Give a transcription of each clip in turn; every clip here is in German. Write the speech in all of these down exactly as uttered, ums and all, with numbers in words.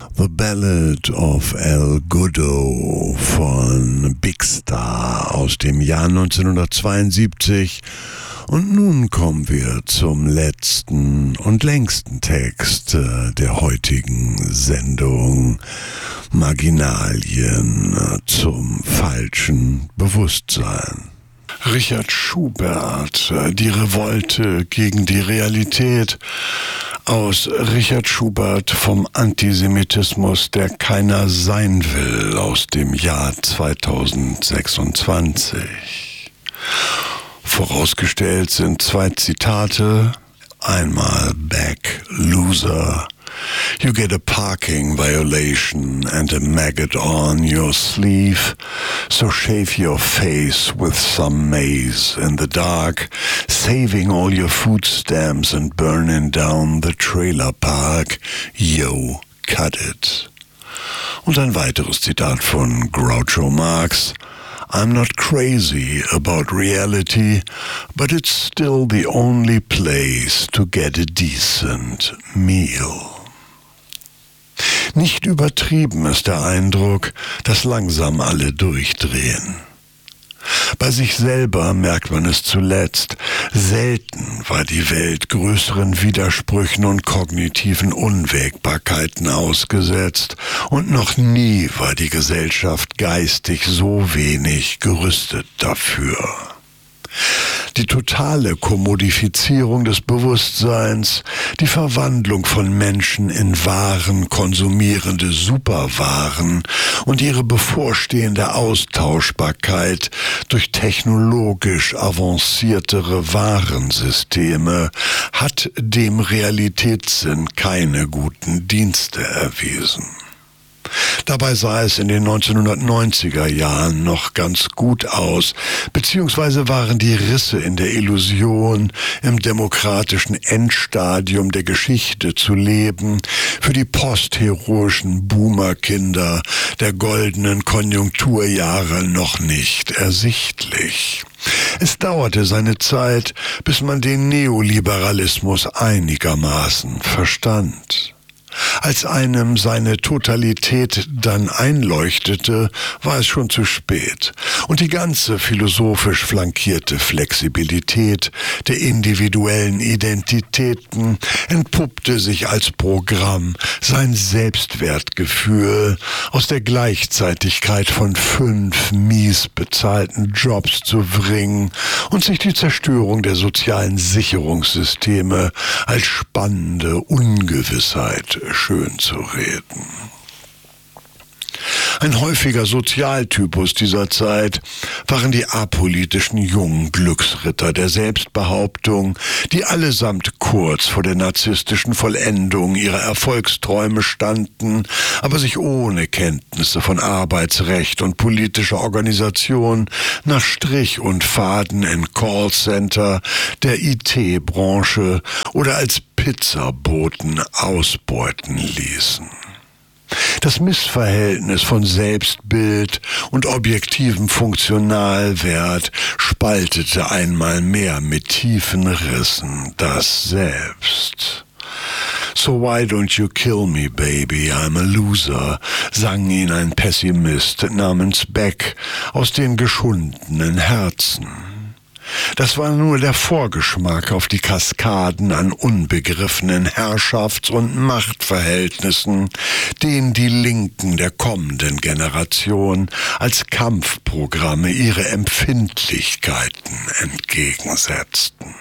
The Ballad of El Goodo von Big Star aus dem Jahr neunzehnhundertzweiundsiebzig. Und nun kommen wir zum letzten und längsten Text der heutigen Sendung. Marginalien zum falschen Bewusstsein. Richard Schubert, die Revolte gegen die Realität, aus Richard Schubert vom Antisemitismus, der keiner sein will, aus dem Jahr zweitausendsechsundzwanzig. Vorausgestellt sind zwei Zitate, einmal Back, Loser. You get a parking violation and a maggot on your sleeve, so shave your face with some maize in the dark, saving all your food stamps and burning down the trailer park. Yo, cut it. Und ein weiteres Zitat von Groucho Marx. I'm not crazy about reality, but it's still the only place to get a decent meal. Nicht übertrieben ist der Eindruck, dass langsam alle durchdrehen. Bei sich selber merkt man es zuletzt. Selten war die Welt größeren Widersprüchen und kognitiven Unwägbarkeiten ausgesetzt, und noch nie war die Gesellschaft geistig so wenig gerüstet dafür. Die totale Kommodifizierung des Bewusstseins, die Verwandlung von Menschen in Waren, konsumierende Superwaren und ihre bevorstehende Austauschbarkeit durch technologisch avanciertere Warensysteme hat dem Realitätssinn keine guten Dienste erwiesen. Dabei sah es in den neunzehnhundertneunziger Jahren noch ganz gut aus, beziehungsweise waren die Risse in der Illusion, im demokratischen Endstadium der Geschichte zu leben, für die postheroischen Boomerkinder der goldenen Konjunkturjahre noch nicht ersichtlich. Es dauerte seine Zeit, bis man den Neoliberalismus einigermaßen verstand. Als einem seine Totalität dann einleuchtete, war es schon zu spät, und die ganze philosophisch flankierte Flexibilität der individuellen Identitäten entpuppte sich als Programm, sein Selbstwertgefühl aus der Gleichzeitigkeit von fünf mies bezahlten Jobs zu bringen und sich die Zerstörung der sozialen Sicherungssysteme als spannende Ungewissheit schön zu reden. Ein häufiger Sozialtypus dieser Zeit waren die apolitischen jungen Glücksritter der Selbstbehauptung, die allesamt kurz vor der narzisstischen Vollendung ihrer Erfolgsträume standen, aber sich ohne Kenntnisse von Arbeitsrecht und politischer Organisation nach Strich und Faden in Callcenter der I T-Branche oder als Pizzaboten ausbeuten ließen. Das Missverhältnis von Selbstbild und objektivem Funktionalwert spaltete einmal mehr mit tiefen Rissen das Selbst. So why don't you kill me, baby, I'm a loser, sang ihn ein Pessimist namens Beck aus den geschundenen Herzen. Das war nur der Vorgeschmack auf die Kaskaden an unbegriffenen Herrschafts- und Machtverhältnissen, denen die Linken der kommenden Generation als Kampfprogramme ihre Empfindlichkeiten entgegensetzten.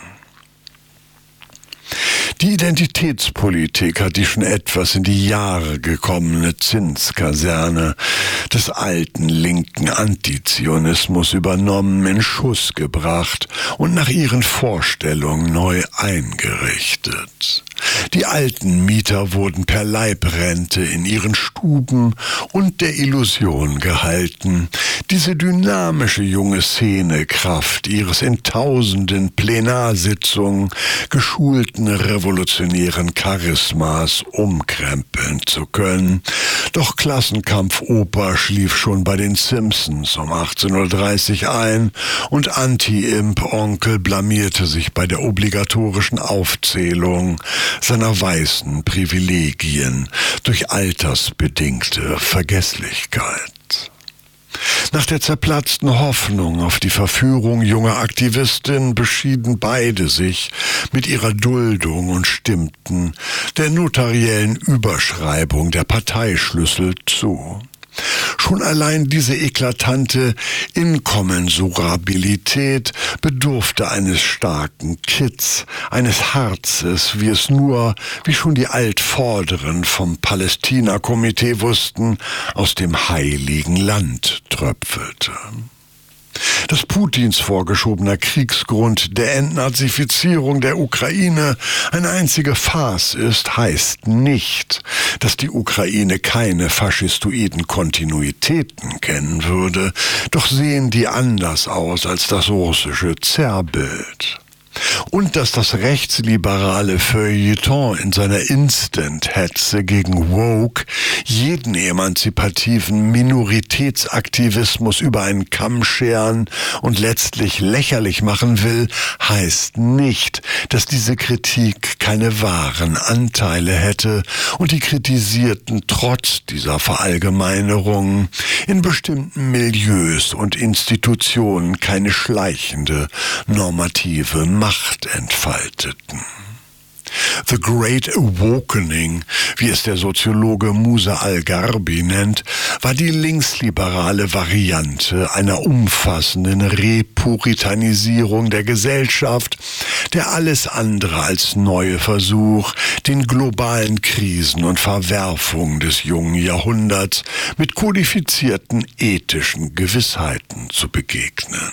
Die Identitätspolitik hat die schon etwas in die Jahre gekommene Zinskaserne des alten linken Antizionismus übernommen, in Schuss gebracht und nach ihren Vorstellungen neu eingerichtet. Die alten Mieter wurden per Leibrente in ihren Stuben und der Illusion gehalten, diese dynamische junge Szene Kraft ihres in tausenden Plenarsitzungen geschulten revolutionären Charismas umkrempeln zu können, Doch Klassenkampfoper schlief schon bei den Simpsons um achtzehn Uhr dreißig ein und Anti-Imp-Onkel blamierte sich bei der obligatorischen Aufzählung seiner weißen Privilegien durch altersbedingte Vergesslichkeit. Nach der zerplatzten Hoffnung auf die Verführung junger Aktivistinnen beschieden beide sich mit ihrer Duldung und stimmten der notariellen Überschreibung der Parteischlüssel zu. Schon allein diese eklatante Inkommensurabilität bedurfte eines starken Kitts, eines Harzes, wie es nur, wie schon die Altvorderen vom Palästina-Komitee wussten, aus dem heiligen Land tröpfelte. Dass Putins vorgeschobener Kriegsgrund der Entnazifizierung der Ukraine eine einzige Farce ist, heißt nicht, dass die Ukraine keine faschistoiden Kontinuitäten kennen würde, doch sehen die anders aus als das russische Zerrbild. Und dass das rechtsliberale Feuilleton in seiner Instant-Hetze gegen Woke jeden emanzipativen Minoritätsaktivismus über einen Kamm scheren und letztlich lächerlich machen will, heißt nicht, dass diese Kritik keine wahren Anteile hätte und die Kritisierten trotz dieser Verallgemeinerungen in bestimmten Milieus und Institutionen keine schleichende normative Macht entfalteten. The Great Awakening, wie es der Soziologe Musa al-Gharbi nennt, war die linksliberale Variante einer umfassenden Repuritanisierung der Gesellschaft, der alles andere als neue Versuch, den globalen Krisen und Verwerfungen des jungen Jahrhunderts mit kodifizierten ethischen Gewissheiten zu begegnen.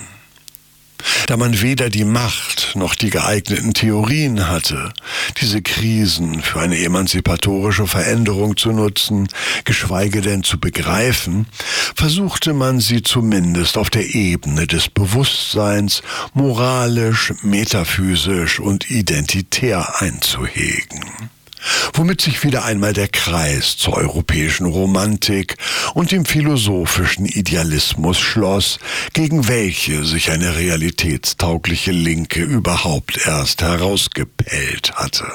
Da man weder die Macht noch die geeigneten Theorien hatte, diese Krisen für eine emanzipatorische Veränderung zu nutzen, geschweige denn zu begreifen, versuchte man sie zumindest auf der Ebene des Bewusstseins moralisch, metaphysisch und identitär einzuhegen. Womit sich wieder einmal der Kreis zur europäischen Romantik und dem philosophischen Idealismus schloss, gegen welche sich eine realitätstaugliche Linke überhaupt erst herausgepellt hatte.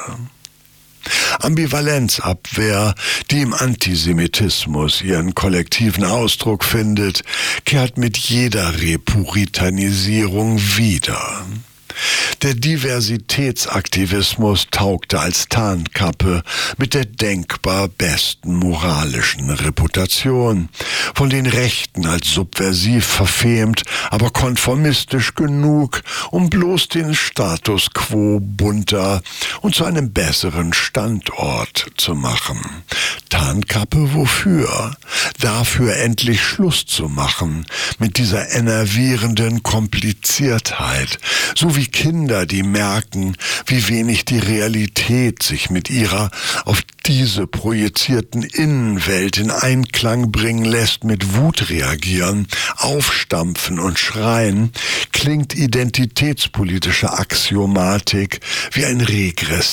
Ambivalenzabwehr, die im Antisemitismus ihren kollektiven Ausdruck findet, kehrt mit jeder Repuritanisierung wieder. Der Diversitätsaktivismus taugte als Tarnkappe mit der denkbar besten moralischen Reputation, von den Rechten als subversiv verfemt, aber konformistisch genug, um bloß den Status quo bunter und zu einem besseren Standort zu machen. Tarnkappe wofür? Dafür endlich Schluss zu machen mit dieser enervierenden Kompliziertheit, so wie Kinder, die merken, wie wenig die Realität sich mit ihrer auf diese projizierten Innenwelt in Einklang bringen lässt, mit Wut reagieren, aufstampfen und schreien, klingt identitätspolitische Axiomatik wie ein Regress